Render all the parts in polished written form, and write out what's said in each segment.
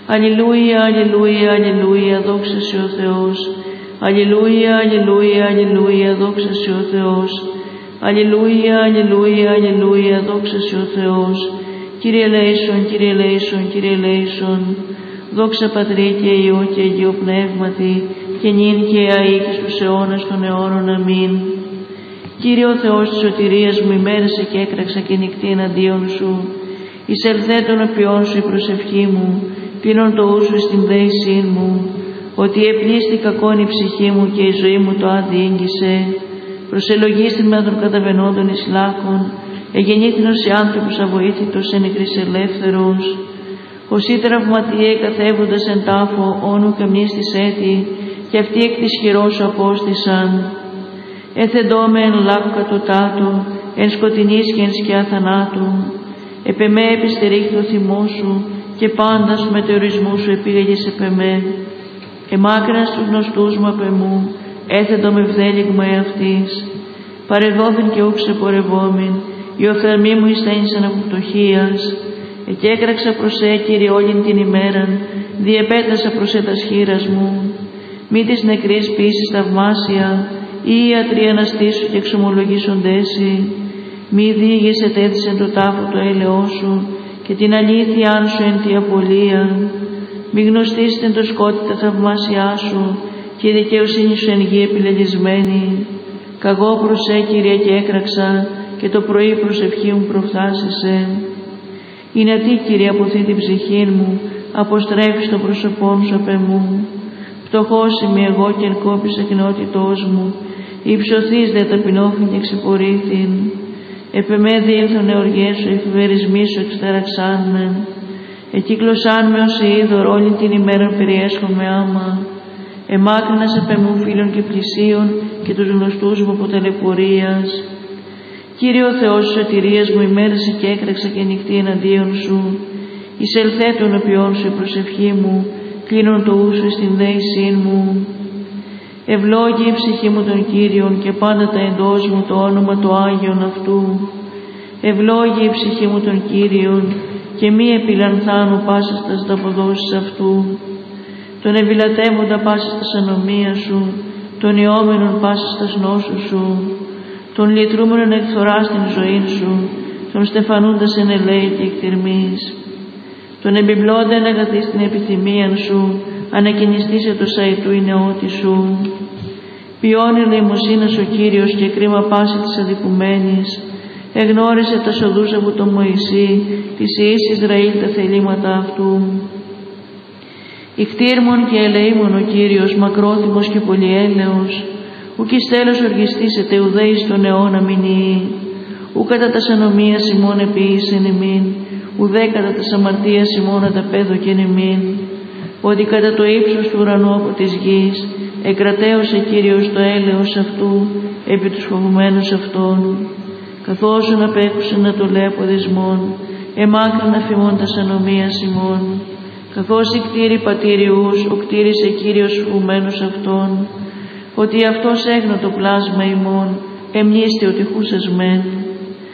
Αλληλούια, αλληλούια, αλληλούια, δόξα σε ο Θεός. Αλληλούια, αλληλούια, αλληλούια, δόξα σε ο Θεός. Αλληλούια, αλληλούια, αλληλούια, δόξα σε ο Θεός. Κύριε ελέησον, Κύριε ελέησον, Κύριε ελέησον. Δόξα Πατρί και Υιό και Αγίο Πνεύματι, και νυν και αεί και στους αιώνας των αιώνων. Αμήν. Κύριε ο Θεός της σωτηρίας μου, ημέρεσε και έκραξα και νυχτή εναντίον σου. Εισελθέ των οποιών σου η προσευχή μου, πλήνων το ούσου στην δέησή μου, ότι επλήστη κακόν η ψυχή μου και η ζωή μου το άδει ήγγισε. Προσελογίστην με των καταβαινόντων εις λάκων, εγεννήθηνος σε άνθρωπος αβοήθητος εν νεκρής ελεύθερος. Οσί τραυματιέ καθεύοντας εν τάφο, όνου καμνής της έτη, και αυτοί εκ της χειρός σου απόστησαν. Έθεντό με εν λάκου κατωτάτου, εν σκοτεινής και εν σκιά θανάτου. Επεμέ επιστερήχθη ο θυμός σου, και πάντα σου μετεωρισμού σου επήγαγες επεμέ. Εμάκρυνας τους γνωστούς μου απ' εμού, έθεντο με βδέλιγμα εαυτής. Παρεδόθην και ούξ επορευόμην, οι οφθαλμοί μου εισθένησαν από πτωχίας. Εκέκραξα προς Κύριε όλην την ημέραν, διεπέτασα προς τας χείρας μου. Μη της νεκρής ποιήσεις θαυμάσια, ή οι ιατροί αναστήσου και εξομολογήσοντέσι. Μη διήγεσαι τέθησεν το τάφο το έλεό σου, και την αλήθειά σου εν τη απολία. Μη γνωστήσετε το σκότι τα θαυμάσια σου, και η δικαιοσύνη σου εν γη επιλελισμένη. Καγώ προς Κύριε και έκραξα, και το πρωί προσευχή μου προφθάσισε. Είναι τι, Κύριε, αποθεί την ψυχή μου, αποστρέφεις το πρόσωπό σου απ' εμού. Φτωχός είμαι εγώ και εν κόπης εκνότητός μου, υψωθείς δε ταπεινώθην και ξεπορήθην. Επεμέ διήλθον εωργές σου, εφηβερισμοί σου εξτέραξάν με. Εκύκλωσάν με ως είδωρ όλη την ημέρα περιέσχομαι άμα. Εμάκρυνας απ' εμού φίλων και πλησίων, και τους γνωστούς μου από ταλαιπωρίας. Κύριε ο Θεός της σωτηρίας μου, ημέρασε και έκραξα και νυχτή εναντίον σου. Εισελθέ των οποιών σου η προσευχή μου, κλείνον το ούσου στην δέησή μου. Ευλόγη η ψυχή μου των Κύριων, και πάντα τα εντός μου το όνομα το Άγιον αυτού. Ευλόγη η ψυχή μου των Κύριων, και μη επιλανθάνου πάσας τας αποδόσεις αυτού. Τον ευηλατεύοντα πάσας τας ανομίας σου, τον ιόμενον πάσας τας νόσους σου, τον λυτρούμενον εκθοράς την ζωή σου, τον στεφανούντας εν ελέη και εκτιρμής. Τον εμπιμπλώντα εν αγαθή στην επιθυμίαν σου, ανακαινιστήσε το σαϊτού η νεότη σου. Ποιόν ελεημοσύνας ο Κύριος και κρίμα πάση της αδικουμένης. Εγνώρισε τα οδούς από τον Μωυσή, της Ιης Ισραήλ τα θελήματα αυτού. Ικτήρμον και ελεήμον ο Κύριος, μακρόθυμος και πολυέλεος. Ουκ εις τέλος οργιστήσετε ουδέ εις τον αιώνα μηνύει. Ου κατά τας ανομίας ημών επίησεν ημίν, ουδέ κατά τας αμαρτίας ημών ανταπέδοκεν ημίν. Ότι κατά το ύψος του ουρανού από της γης, εκρατέωσε Κύριος το έλεος αυτού επί τους φοβουμένους αυτών. Καθώς απέκουσεν να το λέει από δεσμών, εμάκρυνα φημών τας ανομίας ημών. Καθώς η κτήρη πατήριους, ο κτήρισε Κύριος φοβουμένους αυτών. Ότι αυτός έγνω το πλάσμα ημών, εμνίστε ότι χούσας μεν.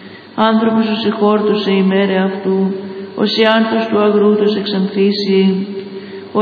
Άνθρωπος ο συγχόρτωσε ημέρε αυτού, ως η άνθος του αγρούτος εξανθήσει.